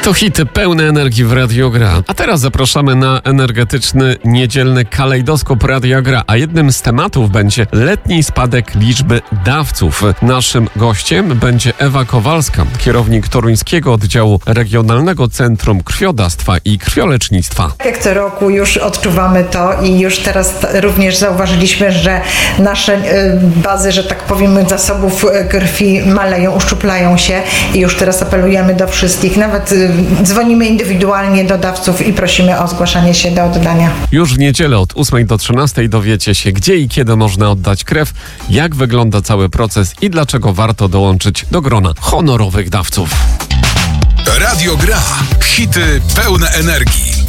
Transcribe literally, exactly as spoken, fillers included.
To hity pełne energii w Radio Gra. A teraz zapraszamy na energetyczny, niedzielny kalejdoskop Radia Gra. A jednym z tematów będzie letni spadek liczby dawców. Naszym gościem będzie Ewa Kowalska, kierownik toruńskiego oddziału Regionalnego Centrum Krwiodawstwa i Krwiolecznictwa. Jak co roku już odczuwamy to i już teraz również zauważyliśmy, że nasze bazy, że tak powiem, zasobów krwi maleją, uszczuplają się i już teraz apelujemy do wszystkich. Nawet dzwonimy indywidualnie do dawców i prosimy o zgłaszanie się do oddania. Już w niedzielę od ósmej do trzynastej dowiecie się, gdzie i kiedy można oddać krew, jak wygląda cały proces i dlaczego warto dołączyć do grona honorowych dawców. Radio Gra. Hity pełne energii.